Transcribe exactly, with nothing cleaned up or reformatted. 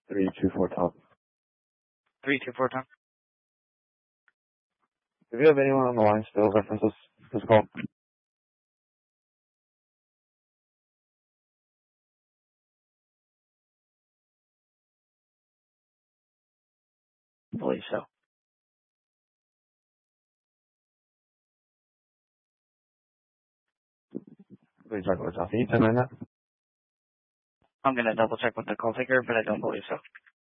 three two four top. three two four Tom. Do you have anyone on the line still reference this, this call? I believe so. Please check what's off. Can you tell me that? I'm going to double check with the call taker, but I don't believe so.